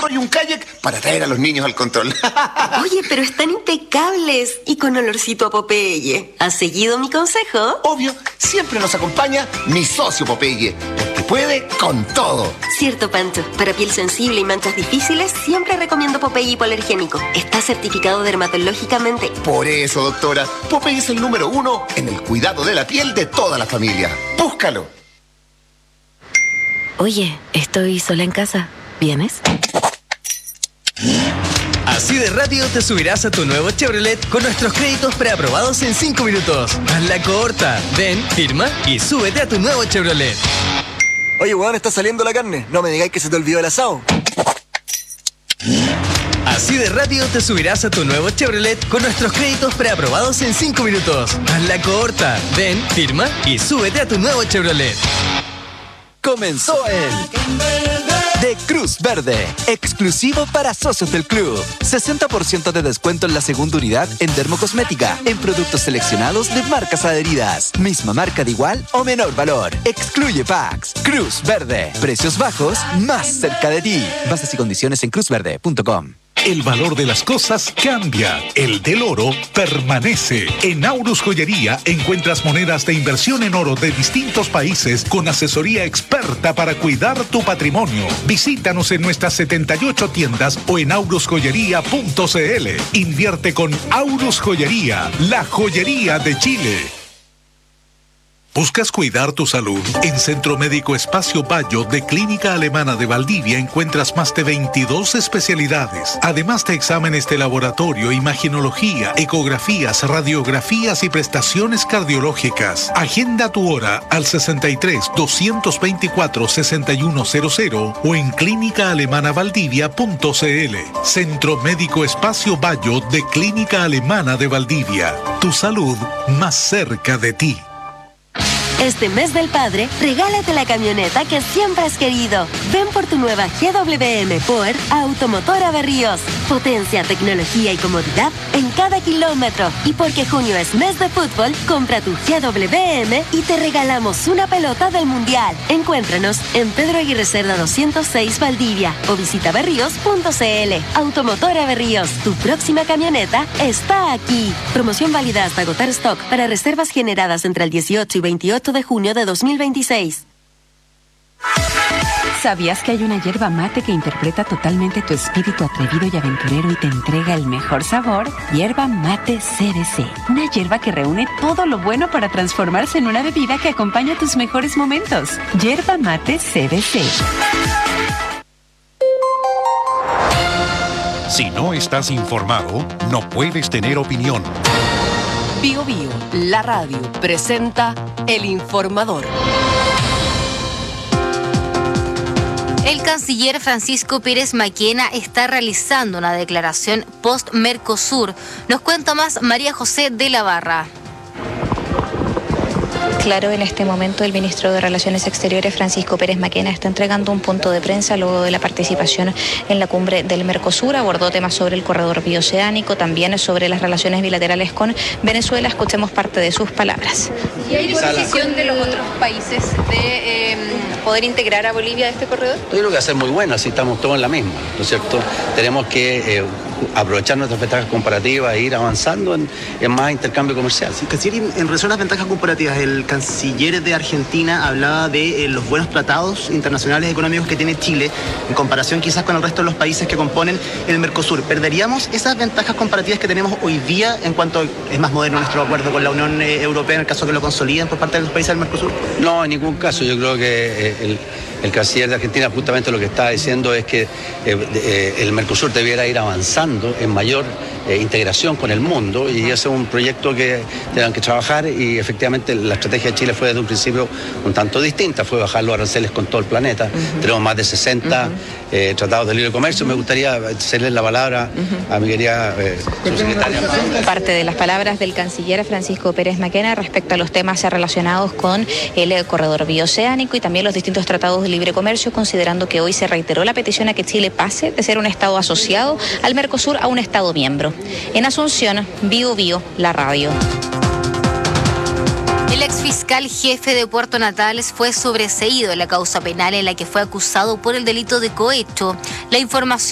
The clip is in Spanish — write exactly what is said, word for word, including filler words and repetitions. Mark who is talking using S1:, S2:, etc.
S1: micro y un kayak para traer a los niños al control.
S2: Oye, pero están impecables y con olorcito a Popeye. ¿Has seguido mi consejo?
S1: Obvio, siempre nos acompaña mi socio Popeye, porque puede con todo.
S2: Cierto, Pancho. Para piel sensible y manchas difíciles, siempre recomiendo Popeye hipoalergénico. Está certificado dermatológicamente.
S1: Por eso, doctora, Popeye es el número uno en el cuidado de la piel de toda la familia. ¡Búscalo!
S2: Oye, estoy sola en casa. ¿Vienes?
S3: Así de rápido te subirás a tu nuevo Chevrolet con nuestros créditos preaprobados en cinco minutos. Hazla corta. Ven, firma y súbete a tu nuevo Chevrolet.
S4: Oye, weón, está saliendo la carne. No me digáis que se te olvidó el asado.
S3: Así de rápido te subirás a tu nuevo Chevrolet con nuestros créditos preaprobados en cinco minutos. Hazla corta. Ven, firma y súbete a tu nuevo Chevrolet.
S5: Comenzó el de Cruz Verde, exclusivo para socios del club. sesenta por ciento de descuento en la segunda unidad en dermocosmética, en productos seleccionados de marcas adheridas. Misma marca de igual o menor valor. Excluye packs. Cruz Verde, precios bajos más cerca de ti. Bases y condiciones en cruz verde punto com.
S6: El valor de las cosas cambia, el del oro permanece. En Aurus Joyería encuentras monedas de inversión en oro de distintos países con asesoría experta para cuidar tu patrimonio. Visítanos en nuestras setenta y ocho tiendas o en aurus joyería punto c l. Invierte con Aurus Joyería, la joyería de Chile. ¿Buscas cuidar tu salud? En Centro Médico Espacio Bayo de Clínica Alemana de Valdivia encuentras más de veintidós especialidades, además de exámenes de laboratorio, imaginología, ecografías, radiografías y prestaciones cardiológicas. Agenda tu hora al sesenta y tres, doscientos veinticuatro, sesenta y uno cero cero o en clínica alemana valdivia punto c l. Centro Médico Espacio Bayo de Clínica Alemana de Valdivia. Tu salud más cerca de ti.
S2: Este mes del padre, regálate la camioneta que siempre has querido. Ven por tu nueva G W M Power Automotora Berríos. Potencia, tecnología y comodidad en cada kilómetro. Y porque junio es mes de fútbol, compra tu G W M y te regalamos una pelota del Mundial. Encuéntranos en Pedro Aguirre Cerda doscientos seis Valdivia o visita berríos punto c l. Automotora Berríos, tu próxima camioneta está aquí. Promoción válida hasta agotar stock para reservas generadas entre el dieciocho y veintiocho de junio de dos mil veintiséis.
S7: ¿Sabías que hay una hierba mate que interpreta totalmente tu espíritu atrevido y aventurero y te entrega el mejor sabor? Hierba mate C B C. Una hierba que reúne todo lo bueno para transformarse en una bebida que acompaña tus mejores momentos. Hierba mate C B C.
S8: Si no estás informado, no puedes tener opinión.
S9: Bio Bio, la radio, presenta El Informador.
S10: El canciller Francisco Pérez Maquena está realizando una declaración post-Mercosur. Nos cuenta más María José de la Barra.
S11: Claro, en este momento el ministro de Relaciones Exteriores, Francisco Pérez Maquena, está entregando un punto de prensa luego de la participación en la cumbre del Mercosur. Abordó temas sobre el corredor bioceánico, también sobre las relaciones bilaterales con Venezuela. Escuchemos parte de sus palabras.
S12: ¿Y hay disposición de los otros países de eh, poder integrar a Bolivia a este corredor?
S13: Yo creo que va a ser muy bueno, así estamos todos en la misma, ¿no es cierto? Tenemos que eh, aprovechar nuestras ventajas comparativas e ir avanzando en, en más intercambio comercial.
S14: Sí, canciller, en relación a las ventajas comparativas, el canciller de Argentina hablaba de eh, los buenos tratados internacionales económicos que tiene Chile en comparación quizás con el resto de los países que componen el Mercosur. ¿Perderíamos esas ventajas comparativas que tenemos hoy día en cuanto es más moderno nuestro acuerdo con la Unión eh, Europea en el caso que lo consoliden por parte de los países del Mercosur?
S13: No, en ningún caso. Yo creo que eh, el, el canciller de Argentina justamente lo que está diciendo es que eh, eh, el Mercosur debiera ir avanzando en mayor eh, integración con el mundo, y ese es un proyecto que tengan que trabajar, y efectivamente la estrategia de Chile fue desde un principio un tanto distinta, fue bajar los aranceles con todo el planeta. Uh-huh. Tenemos más de sesenta uh-huh. eh, tratados de libre comercio. Uh-huh. Me gustaría cederle la palabra uh-huh. a mi querida eh, subsecretaria.
S11: Parte de las palabras del canciller Francisco Pérez Maquena respecto a los temas relacionados con el corredor bioceánico y también los distintos tratados de libre comercio, considerando que hoy se reiteró la petición a que Chile pase de ser un estado asociado al Mercosur a un estado miembro. En Asunción, Bio Bio, la radio.
S10: El exfiscal jefe de Puerto Natales fue sobreseído en la causa penal en la que fue acusado por el delito de cohecho. La información